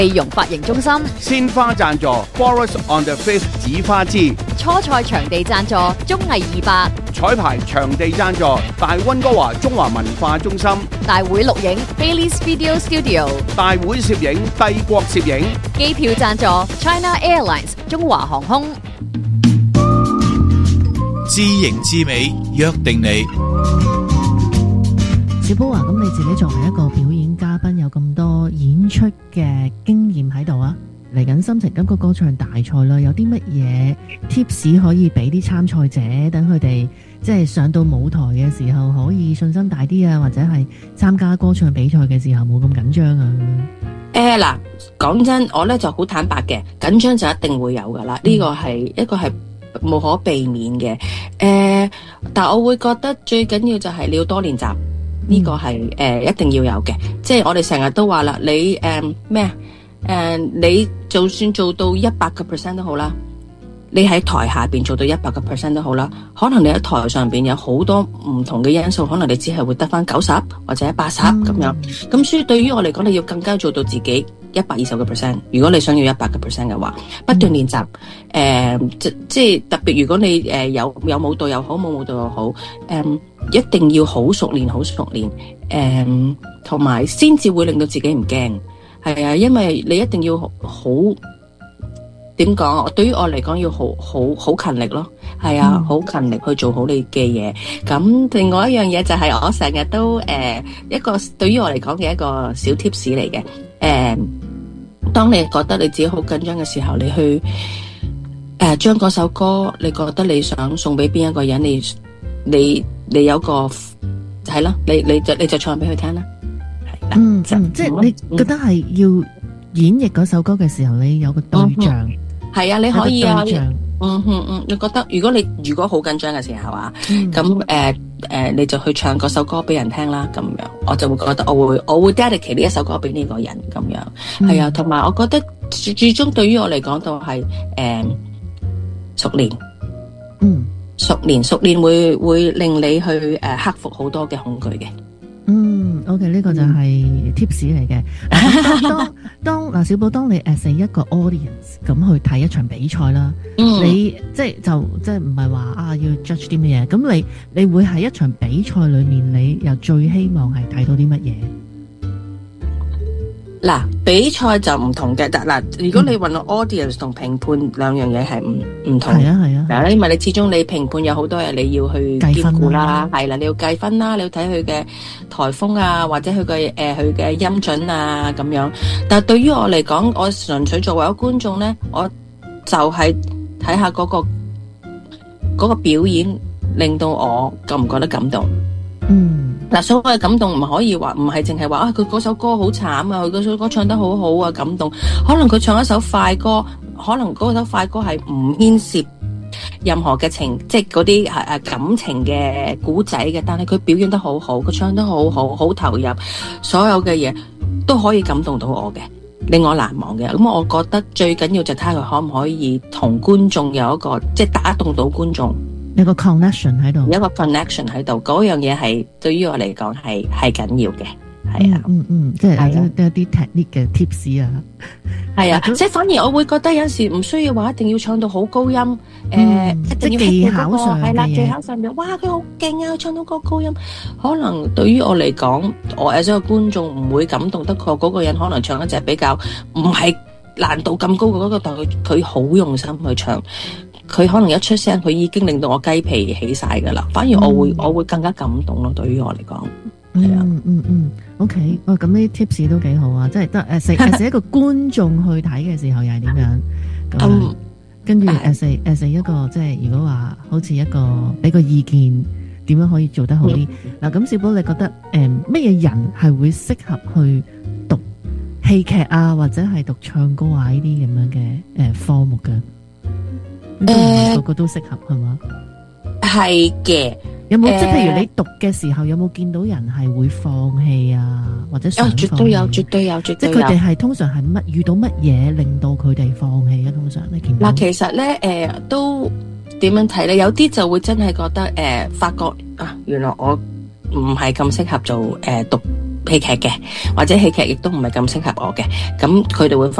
美容髮型中心， 鮮花贊助 Forest on the Face 紫花枝， 初賽場地贊助綜藝200， 彩排場地贊助大溫哥華中華文化中心， 大會錄影 Bailey's Video Studio， 大會攝影帝國攝影， 機票贊助 China Airlines 中華航空。 知型知美，約定你。 小寶啊，咁你自己作為一個表演嘉賓，有咁多演出嘅經驗喺度啊，嚟緊心情感覺歌唱大賽啦，有啲乜嘢 tips 可以俾啲參賽者，等佢哋即係上到舞台嘅時候可以信心大啲啊，或者係參加歌唱比賽嘅時候冇咁緊張啊？ 嗱，講真，我咧就好坦白嘅，緊張就一定會有噶啦，呢個係一個係無可避免嘅。但我會覺得最緊要就係你要多練習。呢個係一定要有嘅，即係我哋成日都話啦，你你就算做到100% 都好啦，你喺台下邊做到100% 都好啦，可能你喺台上邊有好多唔同嘅因素，可能你只係會得翻90或者80咁樣，咁所以對於我嚟講，你要更加做到自己120%。如果你想要100% 嘅話，不斷練習，即係特別如果你有舞蹈又好，冇舞蹈又好，一定要好熟練，好熟練，同埋先至會令到自己唔驚。係啊，因為你一定要好點講？對於我嚟講，要好勤力咯。係啊，好勤力去做好你嘅嘢。咁另外一樣嘢就係我成日都一個對於我嚟講嘅一個小 tips 嚟嘅。當你覺得你自己好緊張嘅時候，你去將嗰首歌，你覺得你想送俾邊一個人，你有個係咯，你就唱俾佢聽啦。 即係你覺得係要演繹嗰首歌嘅時候，你有個對象。 係啊，你可以啊。你覺得如果好緊張嘅時候啊，咁你就去唱嗰首歌俾人聽啦，咁樣我就會覺得我會 dedicate 呢一首歌俾呢個人咁樣。係啊，同埋我覺得最終對於我嚟講都係熟練。熟練會令你去克服好多嘅恐懼嘅。 OK， 呢個就係 tips 嚟嘅。當嗱小寶，當你 as 一個 audience 咁去睇一場比賽啦，你即係唔係話要 judge 啲乜嘢？咁你會喺一場比賽裏面，你又最希望係睇到啲乜嘢？嗱， 比賽就唔同嘅，嗱，如果你問我 audience 同評判兩樣嘢係唔同。係啊，因為你始終你評判有好多嘢你要去兼顧啦，係啦，你要計分啦，你要睇佢嘅台風啊，或者佢嘅音準啊咁樣。但係對於我嚟講，我純粹作為一個觀眾咧，我就係睇下嗰個表演令到我覺唔覺得感動。嗱，所謂感動唔可以話，唔係淨係話佢嗰首歌好慘啊，佢嗰首歌唱得好好啊，感動。可能佢唱一首快歌，可能嗰首快歌係唔牽涉任何嘅情，即係嗰啲感情嘅古仔嘅，但係佢表演得好好，佢唱得好好，好投入，所有嘅嘢都可以感動到我嘅，令我難忘嘅。咁我覺得最緊要就睇下佢可唔可以同觀眾有一個即係打動到觀眾。 有個 connection 喺度， 有一個 connection 喺度，嗰樣嘢係對於我嚟講係緊要嘅，係啊， 即係都有啲 technique 嘅 tips 啊， 係啊，即係反而我會覺得有時唔需要話一定要唱到好高音，一定要技巧上係啦，技巧上面，哇佢好勁啊，唱到個高音，可能對於我嚟講，我作為一個觀眾唔會感動得過嗰個人，可能唱一隻比較唔係難度咁高嘅嗰個，但佢好用心去唱。佢可能一出聲，佢已經令到我雞皮起晒噶啦。反而我會更加感動咯。對於我嚟講，係啊 ，OK，咁呢啲 tips 都幾好啊。即係得as一個觀眾去睇嘅時候又係點樣？咁跟住as一個即係如果話好似一個俾個意見，點樣可以做得好啲？嗱，咁小寶你覺得乜嘢人係會適合去讀戲劇啊，或者係讀唱歌啊呢啲咁樣嘅科目嘅？個個都適合係嘛？ 係嘅。 有冇即係譬如你讀嘅時候，有冇見到人係會放棄啊，或者想放棄？ 絕對有。即係佢哋係通常係遇到乜嘢令到佢哋放棄啊？通常你見到其實咧都點樣睇咧？有啲就會真係覺得發覺啊，原來我唔係咁適合做讀戲劇嘅，或者戲劇亦都唔係咁適合我嘅，咁佢哋會